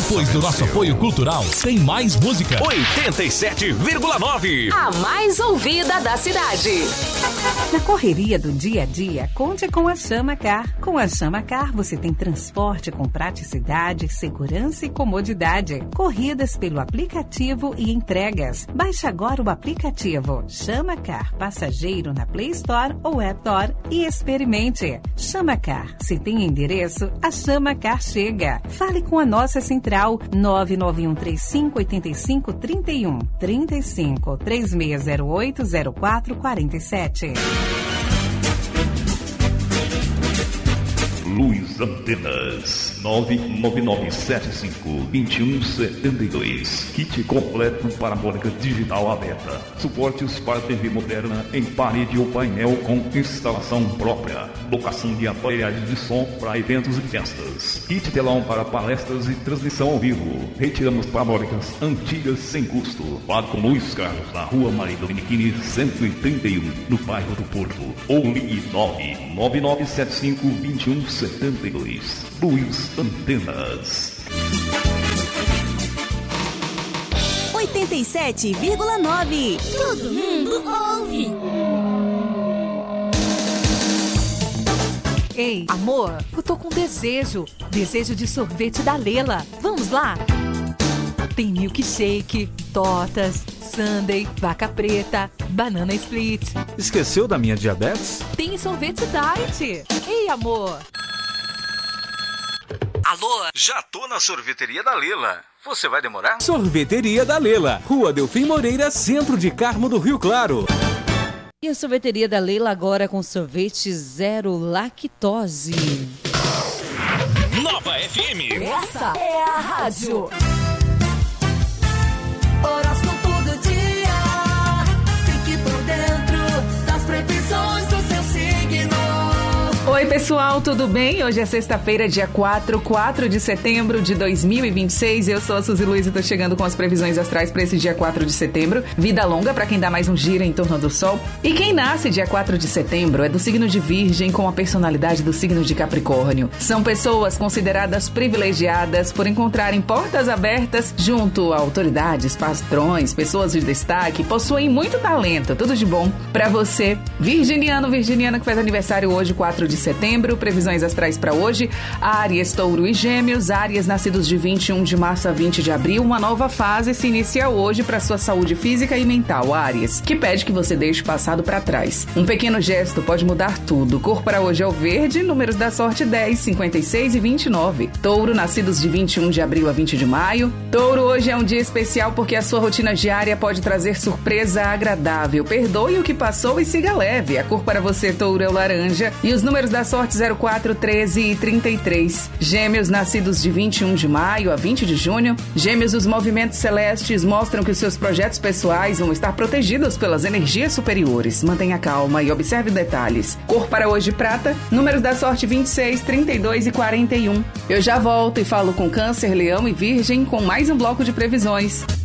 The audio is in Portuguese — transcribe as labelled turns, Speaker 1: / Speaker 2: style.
Speaker 1: Depois do nosso apoio cultural, tem mais música.
Speaker 2: 87,9.
Speaker 3: A mais ouvida da cidade.
Speaker 4: Na correria do dia a dia, conte com a Chama Car. Com a Chama Car, você tem transporte com praticidade, segurança e comodidade. Corridas pelo aplicativo e entregas. Baixe agora o aplicativo Chama Car Passageiro na Play Store ou App Store e experimente. Chama Car. Se tem endereço, a Chama Car chega. Fale com a nossa central 991358531 35 3608 0447.
Speaker 5: Luz Antenas 99975-2172. Kit completo parabólica digital aberta. Suportes para TV moderna em parede ou painel com instalação própria. Locação de aparelhagens de som para eventos e festas. Kit telão para palestras e transmissão ao vivo. Retiramos parabólicas antigas sem custo. Fale com Luiz Carlos na Rua Maria Dominiquini 131, no bairro do Porto. Ou ligue 99975-2172. Luz Antenas
Speaker 6: 87,9. Todo mundo ouve.
Speaker 7: Ei, amor, eu tô com desejo de sorvete da Lela. Vamos lá? Tem milkshake, tortas, sundae, vaca preta, banana split.
Speaker 8: Esqueceu da minha diabetes?
Speaker 7: Tem sorvete diet. Ei, amor.
Speaker 2: Alô? Já tô na sorveteria da Lela. Você vai demorar?
Speaker 8: Sorveteria da Lela, Rua Delfim Moreira, centro de Carmo do Rio Claro.
Speaker 9: E a sorveteria da Leila agora com sorvete zero lactose.
Speaker 2: Nova FM.
Speaker 6: Essa é a rádio. Horóscopo do dia. Fique por dentro das previsões do seu signo.
Speaker 10: Oi pessoal, tudo bem? Hoje é sexta-feira, dia 4 de setembro de 2026. Eu sou a Suzy Luiz e tô chegando com as previsões astrais para esse dia 4 de setembro. Vida longa para quem dá mais um giro em torno do sol. E quem nasce dia 4 de setembro é do signo de Virgem com a personalidade do signo de Capricórnio. São pessoas consideradas privilegiadas por encontrarem portas abertas junto a autoridades, patrões, pessoas de destaque, possuem muito talento. Tudo de bom para você, virginiano, virginiana que faz aniversário hoje, 4 de setembro. Previsões astrais para hoje: Áries, Touro e Gêmeos. Áries, nascidos de 21 de março a 20 de abril. Uma nova fase se inicia hoje para sua saúde física e mental, Áries, que pede que você deixe o passado para trás. Um pequeno gesto pode mudar tudo. Cor para hoje é o verde. Números da sorte: 10, 56 e 29. Touro, nascidos de 21 de abril a 20 de maio. Touro, hoje é um dia especial porque a sua rotina diária pode trazer surpresa agradável. Perdoe o que passou e siga leve. A cor para você, Touro, é o laranja. E os números da sorte: 04, 13 e 33. Gêmeos, nascidos de 21 de maio a 20 de junho. Gêmeos, os movimentos celestes mostram que os seus projetos pessoais vão estar protegidos pelas energias superiores. Mantenha calma e observe detalhes. Cor para hoje: prata. Números da sorte: 26, 32 e 41. Eu já volto e falo com Câncer, Leão e Virgem com mais um bloco de previsões.